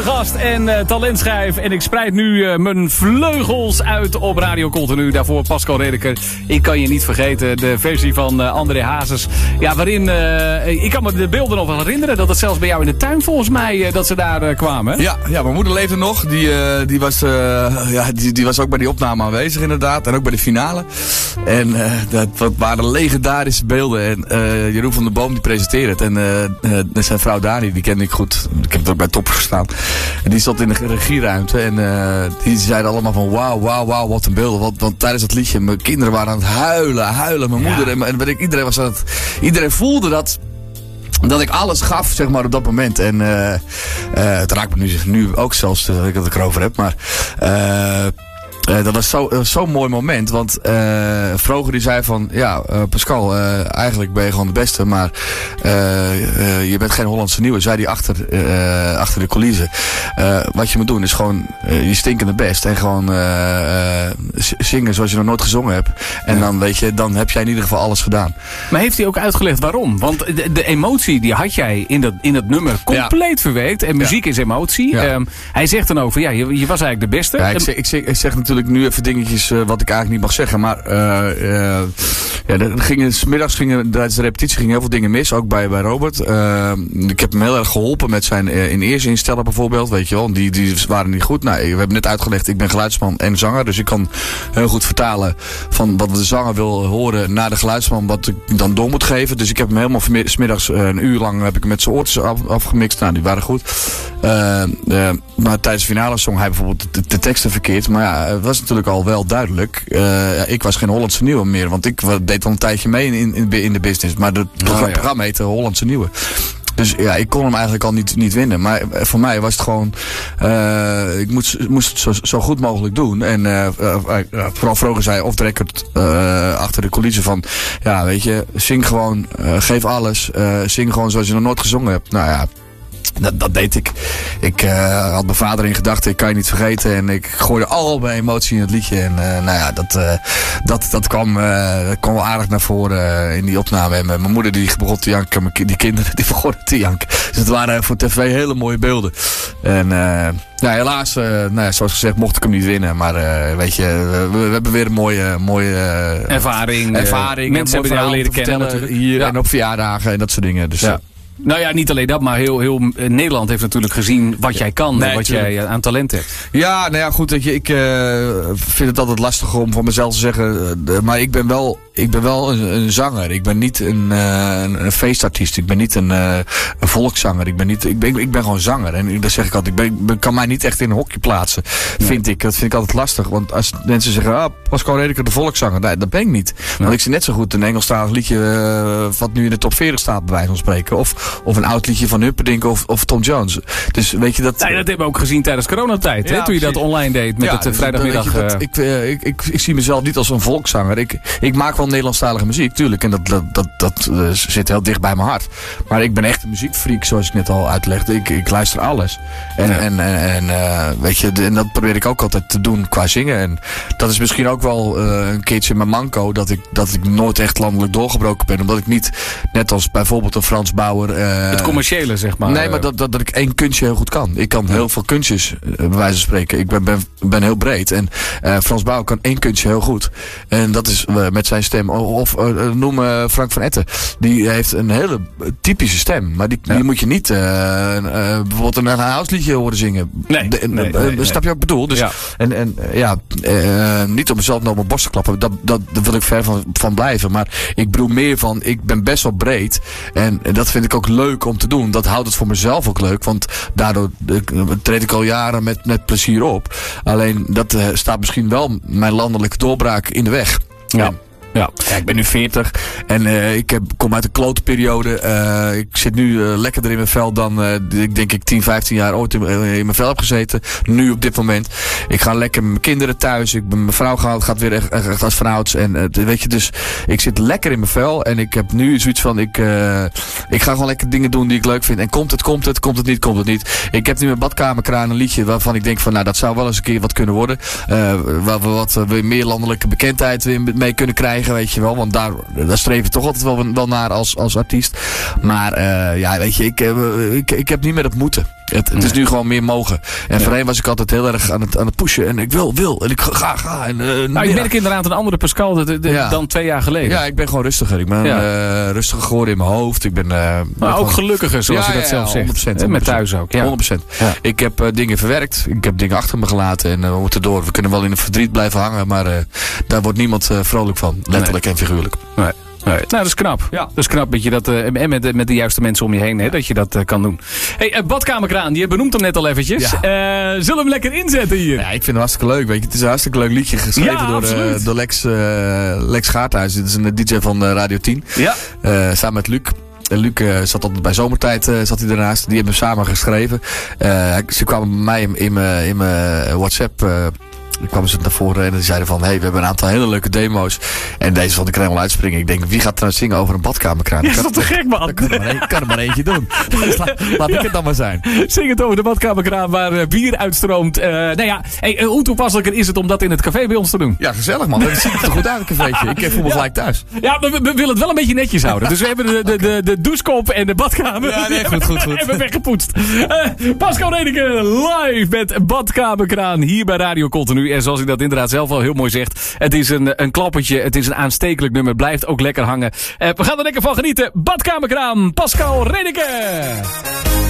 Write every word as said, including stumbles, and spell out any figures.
gast en uh, talentschijf. En ik spreid nu uh, mijn vleugels uit op Radio Continu. Daarvoor Pascal Redeker. Ik kan je niet vergeten, de versie van uh, André Hazes. Ja, waarin, uh, ik kan me de beelden nog wel herinneren. Dat het zelfs bij jou in de tuin volgens mij, uh, dat ze daar uh, kwamen. Ja, ja, mijn moeder leefde nog. Die, uh, die, was, uh, ja, die, die was ook bij die opname aanwezig inderdaad. En ook bij de finale. En uh, dat, dat waren legendarische beelden. En uh, Jeroen van der Boom die presenteerde het. En uh, uh, zijn vrouw Dani, die kende ik goed. Ik heb het ook bij Top gestaan. En die zat in de regieruimte. En uh, die zeiden allemaal van wauw, wauw, wauw, wat een beelden. Want, want tijdens het liedje, mijn kinderen waren aan het huilen, huilen. Mijn moeder ja. en, en weet ik, iedereen was aan het... Iedereen voelde dat... Dat ik alles gaf, zeg maar, op dat moment. En uh, uh, het raakt me nu, nu ook zelfs, dat ik het erover heb. Maar... Uh, Uh, dat was zo'n zo mooi moment, want uh, Vroger die zei van, ja uh, Pascal, uh, eigenlijk ben je gewoon de beste, maar uh, uh, je bent geen Hollandse nieuwe, zei hij achter, uh, achter de coulissen. Uh, wat je moet doen is gewoon uh, je stinkende best en gewoon uh, uh, zingen zoals je nog nooit gezongen hebt. En ja. dan weet je, dan heb jij in ieder geval alles gedaan. Maar heeft hij ook uitgelegd waarom? Want de, de emotie die had jij in dat, in dat nummer compleet ja. verwerkt en muziek ja. is emotie. Ja. Um, hij zegt dan ook van, ja, je, je was eigenlijk de beste. Ja, ik, zeg, ik, zeg, ik zeg natuurlijk nu even dingetjes uh, wat ik eigenlijk niet mag zeggen, maar uh, uh, ja, er gingen, 's middags gingen tijdens de repetitie gingen heel veel dingen mis, ook bij, bij Robert. Uh, ik heb hem heel erg geholpen met zijn uh, in eerste instellen bijvoorbeeld, weet je wel, die, die waren niet goed. Nou, we hebben net uitgelegd, ik ben geluidsman en zanger, dus ik kan heel goed vertalen van wat de zanger wil horen naar de geluidsman, wat ik dan door moet geven. Dus ik heb hem helemaal 's middags uh, een uur lang heb ik met zijn oortjes af, afgemixt, nou die waren goed. Uh, uh, maar tijdens de finale zong hij bijvoorbeeld de, de teksten verkeerd, maar ja, het was natuurlijk al wel duidelijk. Uh, ik was geen Hollandse nieuwe meer, want ik deed al een tijdje mee in, in, in de business. Maar het oh, ja. programma heette Hollandse Nieuwe. Dus ja, ik kon hem eigenlijk al niet, niet winnen. Maar voor mij was het gewoon... Uh, ik moest, moest het zo, zo goed mogelijk doen. En uh, uh, uh, vooral Vroger zei off the record uh, achter de coulissen van... Ja, weet je, zing gewoon, uh, geef alles. Uh, zing gewoon zoals je nog nooit gezongen hebt. Nou ja... Dat, dat deed ik. Ik uh, had mijn vader in gedachten, ik kan je niet vergeten. En ik gooide al mijn emotie in het liedje. En uh, nou ja, dat, uh, dat, dat, kwam, uh, dat kwam wel aardig naar voren uh, in die opname. En mijn moeder die begon te janken, mijn, die kinderen die begonnen te janken. Dus het waren voor tv hele mooie beelden. En uh, nou, helaas, uh, nou ja, zoals gezegd, mocht ik hem niet winnen. Maar uh, weet je, we, we hebben weer een mooie, mooie uh, ervaring. ervaring. Uh, mensen hebben jou leren kennen natuurlijk. Hier ja. en op verjaardagen en dat soort dingen. Dus, ja. Nou ja, niet alleen dat, maar heel, heel uh, Nederland heeft natuurlijk gezien wat ja. jij kan nee, en wat tuurlijk. jij uh, aan talent hebt. Ja, nou ja, goed, dat je, ik uh, vind het altijd lastig om van mezelf te zeggen, uh, maar ik ben wel, ik ben wel een, een zanger. Ik ben niet een, uh, een, een feestartiest. Ik ben niet een, uh, een volkszanger. Ik ben niet, ik ben, ik ben gewoon zanger. En dat zeg ik altijd. Ik ben, ik kan mij niet echt in een hokje plaatsen, nee. vind ik. Dat vind ik altijd lastig. Want als mensen zeggen, ah, Pascal Redeker de volkszanger, nee, dat ben ik niet. Nee. Want ik zie net zo goed een Engelstalig liedje uh, wat nu in de top veertig staat, bij wijze van spreken. Of Of een oud liedje van Humperdinck of, of Tom Jones. Dus weet je dat... Nee, dat hebben we ook gezien tijdens coronatijd. Ja, hè? Toen je dat online deed met ja, het uh, vrijdagmiddag. Dus, dat, ik, uh, ik, ik, ik zie mezelf niet als een volkszanger. Ik, ik maak wel Nederlandstalige muziek, tuurlijk. En dat, dat, dat, dat uh, zit heel dicht bij mijn hart. Maar ik ben echt een muziekfreak, zoals ik net al uitlegde. Ik, ik luister alles. En, ja. en, en, en uh, weet je, en dat probeer ik ook altijd te doen qua zingen. En dat is misschien ook wel uh, een keertje mijn manco. Dat ik, dat ik nooit echt landelijk doorgebroken ben. Omdat ik niet, net als bijvoorbeeld een Frans Bauer... Uh, het commerciële, zeg maar. Nee, maar dat, dat, dat ik één kunstje heel goed kan. Ik kan ja. heel veel kunstjes, uh, bij wijze van spreken. Ik ben, ben, ben heel breed. En uh, Frans Bauer kan één kunstje heel goed. En dat is uh, met zijn stem. Of uh, noem uh, Frank van Etten. Die heeft een hele typische stem. Maar die, ja. die moet je niet uh, uh, bijvoorbeeld een houseliedje horen zingen. Nee, de, nee, uh, nee, nee. Snap je wat ik bedoel? Dus, ja. En, en uh, ja, uh, niet om mezelf nou op mijn borst te klappen. Dat, dat, daar wil ik ver van, van blijven. Maar ik bedoel meer van, ik ben best wel breed. En, en dat vind ik ook leuk om te doen. Dat houdt het voor mezelf ook leuk. Want daardoor uh, treed ik al jaren met, met plezier op. Alleen dat uh, staat misschien wel mijn landelijke doorbraak in de weg. Ja. Ja. Ja. ja, ik ben nu veertig en uh, ik heb, kom uit een klote periode. Uh, ik zit nu uh, lekkerder in mijn vel dan uh, ik denk ik tien, vijftien jaar ooit in, uh, in mijn vel heb gezeten. Nu op dit moment. Ik ga lekker met mijn kinderen thuis. Ik ben, mijn vrouw gaat, gaat weer echt, echt als vanouds. En uh, weet je, dus ik zit lekker in mijn vel. En ik heb nu zoiets van, ik, uh, ik ga gewoon lekker dingen doen die ik leuk vind. En komt het, komt het, komt het niet, komt het niet. Ik heb nu mijn badkamerkraan een liedje waarvan ik denk van, nou dat zou wel eens een keer wat kunnen worden. Uh, waar we wat uh, meer landelijke bekendheid mee kunnen krijgen. Weet je wel, want daar, daar streef je toch altijd wel, wel naar als, als artiest. Maar uh, ja, weet je, ik, ik, ik heb niet meer dat moeten. Het, het is nu gewoon meer mogen. En ja. voorheen was ik altijd heel erg aan het, aan het pushen. En ik wil, wil. En ik ga, ga. En, uh, nou, ik merk inderdaad een andere Pascal de, de, de, ja. dan twee jaar geleden. Ja, ik ben gewoon rustiger. Ik ben ja. uh, rustiger geworden in mijn hoofd. Ik ben, uh, maar ben ook gewoon... gelukkiger, zoals ja, je dat ja, zelf zegt. honderd procent, honderd procent. Met thuis ook. Ja. honderd procent. Ja. Ik heb uh, dingen verwerkt. Ik heb dingen achter me gelaten. En uh, we moeten door. We kunnen wel in het verdriet blijven hangen. Maar uh, daar wordt niemand uh, vrolijk van. Letterlijk nee. en figuurlijk. Nee. Nee. Nou, dat is knap. Ja. Dat is knap dat je dat, uh, en met, met de juiste mensen om je heen, hè, dat je dat uh, kan doen. Hey, uh, Badkamerkraan, je benoemt hem net al eventjes. Ja. Uh, zullen we hem lekker inzetten hier? Ja, ik vind het hartstikke leuk. Weet je. Het is een hartstikke leuk liedje geschreven ja, door, uh, door Lex, uh, Lex Gaarthuis. Dit is een D J van uh, Radio tien. Ja. Uh, samen met Luc. En Luc uh, zat altijd bij Zomertijd, uh, zat hij ernaast. Die hebben we samen geschreven. Uh, ze kwamen bij mij in mijn in in WhatsApp... Uh, Dan kwamen ze naar voren en die zeiden van... hé, hey, we hebben een aantal hele leuke demo's. En deze vond ik er helemaal uitspringen. Ik denk, wie gaat nou zingen over een badkamerkraan? Ja, is dat te gek, man? Dan kan er maar, een, kan er maar eentje doen. Dus laat, laat ik het dan maar zijn. Zing het over de badkamerkraan waar uh, bier uitstroomt. Uh, nou ja, hey, hoe toepasselijker is het om dat in het café bij ons te doen? Ja, gezellig, man. Dat ziet er toch goed uit, een cafeetje. Ik voel me ja. gelijk thuis. Ja, maar we, we willen het wel een beetje netjes houden. Dus we hebben de, de, de, de douchekop en de badkamer. Ja, nee, goed, goed, goed. Hebben weggepoetst. Uh, Pascal Redeke live met Badkamerkraan hier bij Radio Continu. En zoals ik dat inderdaad zelf al heel mooi zegt. Het is een, een klappertje. Het is een aanstekelijk nummer. Blijft ook lekker hangen. Uh, we gaan er lekker van genieten. Badkamerkraan. Pascal Redeke.